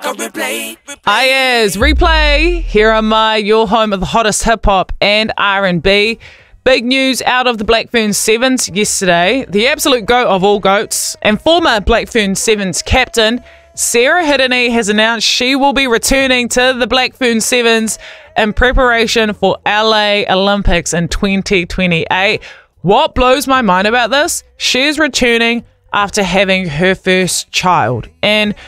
Ayers, replay. Here am I, your home of the hottest hip-hop and R&B. Big news out of the Black Ferns Sevens yesterday. The absolute goat of all goats and former Black Ferns Sevens captain, Sarah Hirini, has announced she will be returning to the Black Ferns Sevens in preparation for LA Olympics in 2028. What blows my mind about this? She is returning after having her first child. And